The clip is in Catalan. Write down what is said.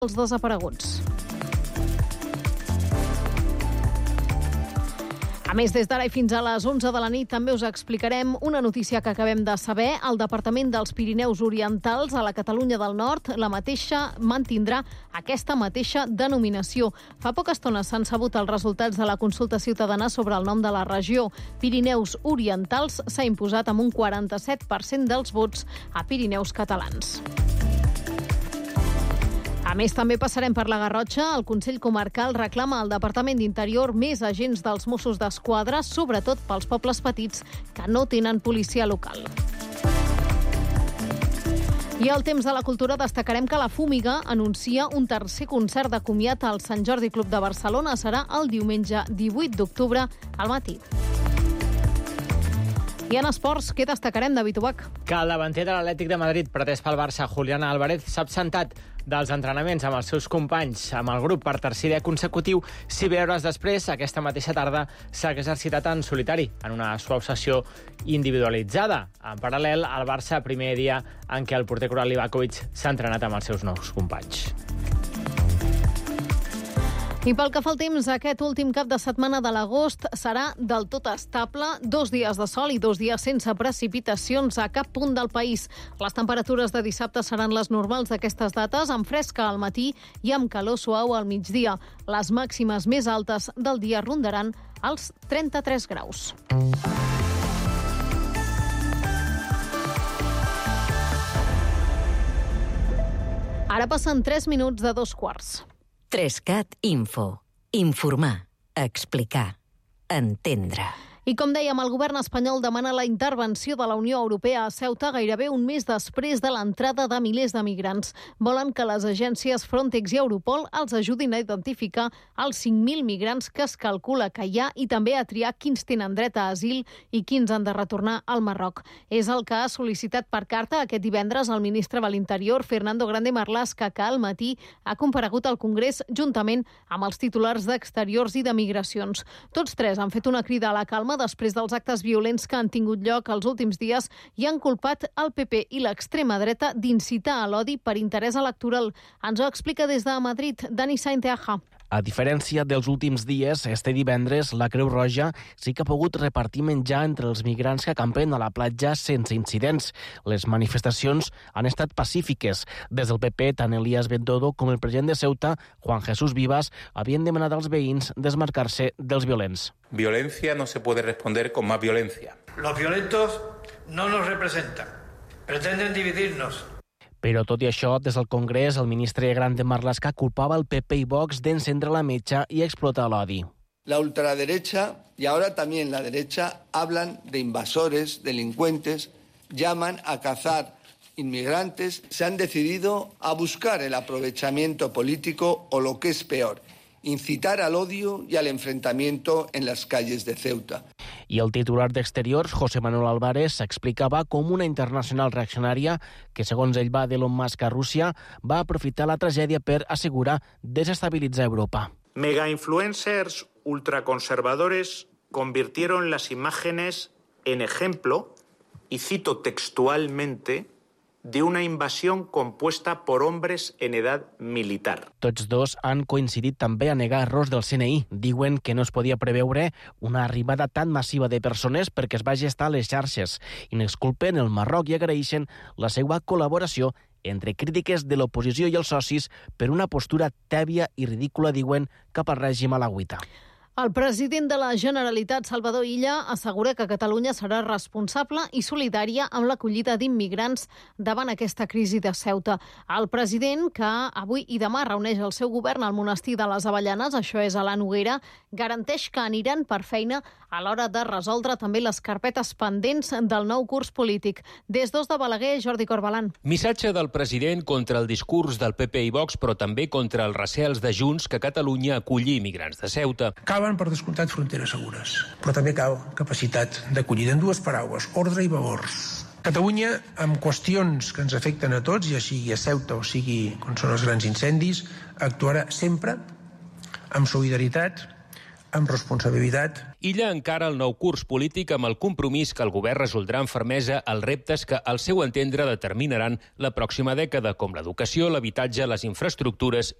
Els desapareguts. A més, des d'ara i fins a les 11 de la nit també us explicarem una notícia que acabem de saber. El Departament dels Pirineus Orientals a la Catalunya del Nord mantindrà aquesta mateixa denominació. Fa poca estona s'han sabut els resultats de la consulta ciutadana sobre el nom de la regió. Pirineus Orientals s'ha imposat amb un 47% dels vots a Pirineus catalans. A més, també passarem per la Garrotxa. El Consell Comarcal reclama al Departament d'Interior més agents dels Mossos d'Esquadra, sobretot pels pobles petits que no tenen policia local. I al temps de la cultura destacarem que la Fúmiga anuncia un tercer concert de comiat al Sant Jordi Club de Barcelona. Serà el diumenge 18 d'octubre al matí. I en esports, què destacarem, David Ubach? Que el davanter de l'Atlètic de Madrid, pretès pel Barça, Julián Álvarez, s'ha absentat dels entrenaments amb els seus companys, amb el grup per tercer dia consecutiu. 6 hores després, aquesta mateixa tarda, s'ha exercitat en solitari, en una suau sessió individualitzada. En paral·lel, al Barça, primer dia en què el porter croat Livakovic s'ha entrenat amb els seus nous companys. I pel que fa al temps, aquest últim cap de setmana de l'agost serà del tot estable. 2 dies de sol i 2 dies sense precipitacions a cap punt del país. Les temperatures de dissabte seran les normals d'aquestes dates, amb fresca al matí i amb calor suau al migdia. Les màximes més altes del dia rondaran els 33 graus. Ara passen 3 minuts de 2:15. 3CAT Info. Informar, explicar, entendre. I com dèiem, el govern espanyol demana la intervenció de la Unió Europea a Ceuta gairebé un mes després de l'entrada de milers de migrants. Volen que les agències Frontex i Europol els ajudin a identificar els 5.000 migrants que es calcula que hi ha i també a triar quins tenen dret a asil i quins han de retornar al Marroc. És el que ha sol·licitat per carta aquest divendres el ministre de l'Interior, Fernando Grande Marlaska, que al matí ha comparegut al Congrés juntament amb els titulars d'Exteriors i de Migracions. Tots tres han fet una crida a la calma després dels actes violents que han tingut lloc els últims dies i han culpat el PP i l'extrema dreta d'incitar a l'odi per interès electoral. Ens ho explica des de Madrid Dani Sainteaja. A diferència dels últims dies, este divendres la Creu Roja sí que ha pogut repartir menjar entre els migrants que acampen a la platja sense incidents. Les manifestacions han estat pacífiques. Des del PP, tant Elías Bendodo com el president de Ceuta, Juan Jesús Vivas, havien demanat als veïns desmarcar-se dels violents. Violencia no se puede responder con más violencia. Los violentos no nos representan, pretenden dividirnos. Però tot i això, des del Congrés, el ministre Grande Marlaska culpava el PP i Vox d'encendre la metxa i explotar l'odi. La ultraderecha y ahora también la derecha hablan de invasores, delincuentes, llaman a cazar inmigrantes. Se han decidido a buscar el aprovechamiento político o lo que es peor, incitar al odio y al enfrentamiento en las calles de Ceuta. I el titular d'Exteriors, José Manuel Álvarez, s'explicava com una internacional reaccionària que, segons ell, va d'Elon Musk a Rússia, va aprofitar la tragèdia per assegurar desestabilitzar Europa. Megainfluencers ultraconservadores convirtieron las imágenes en ejemplo, y cito textualmente, de una invasión compuesta por hombres en edad militar. Tots dos han coincidit també a negar errors del CNI. Diuen que no es podia preveure una arribada tan massiva de persones perquè es va gestar a les xarxes i n'exculpen el Marroc i agraeixen la seva col·laboració entre crítiques de l'oposició i els socis per una postura tèbia i ridícula, diuen, cap al règim alauita. El president de la Generalitat, Salvador Illa, assegura que Catalunya serà responsable i solidària amb l'acollida d'immigrants davant aquesta crisi de Ceuta. El president, que avui i demà reuneix el seu govern al monestir de les Avellanes, això és a la Noguera, garanteix que aniran per feina a l'hora de resoldre també les carpetes pendents del nou curs polític. Des d'Os de Balaguer, Jordi Corbalan. Missatge del president contra el discurs del PP i Vox, però també contra els recels de Junts que Catalunya aculli immigrants de Ceuta. Calen, per descomptat, fronteres segures, però també cal capacitat d'acollida. En dues paraules, ordre i valors. Catalunya, amb qüestions que ens afecten a tots, ja sigui a Ceuta o sigui com són els grans incendis, actuarà sempre amb solidaritat, amb responsabilitat. Illa encara el nou curs polític amb el compromís que el govern resoldrà amb fermesa els reptes que, al seu entendre, determinaran la pròxima dècada, com l'educació, l'habitatge, les infraestructures